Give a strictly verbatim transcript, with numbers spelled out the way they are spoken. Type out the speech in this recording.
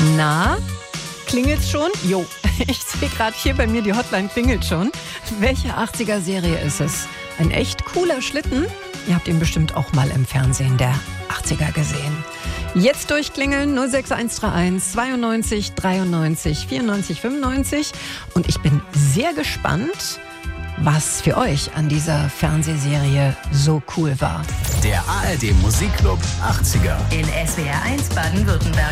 Na, klingelt's schon? Jo, ich sehe gerade hier bei mir, die Hotline klingelt schon. Welche achtziger-Serie ist es? Ein echt cooler Schlitten? Ihr habt ihn bestimmt auch mal im Fernsehen der achtziger gesehen. Jetzt durchklingeln null sechs eins drei eins zweiundneunzig dreiundneunzig vierundneunzig fünfundneunzig. Und ich bin sehr gespannt, was für euch an dieser Fernsehserie so cool war. Der A R D Musikclub achtziger. In S W R eins Baden-Württemberg.